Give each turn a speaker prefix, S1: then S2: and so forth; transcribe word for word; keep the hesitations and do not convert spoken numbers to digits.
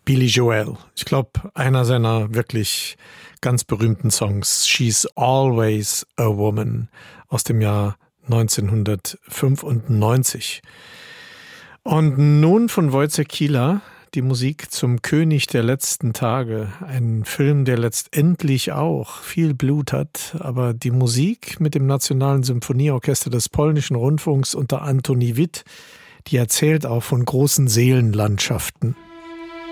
S1: Billy Joel. Ich glaube, einer seiner wirklich ganz berühmten Songs, She's Always a Woman, aus dem Jahr neunzehnhundertfünfundneunzig. Und nun von Wojciech Kiela die Musik zum König der letzten Tage. Ein Film, der letztendlich auch viel Blut hat, aber die Musik mit dem Nationalen Symphonieorchester des Polnischen Rundfunks unter Antoni Witt, die erzählt auch von großen Seelenlandschaften.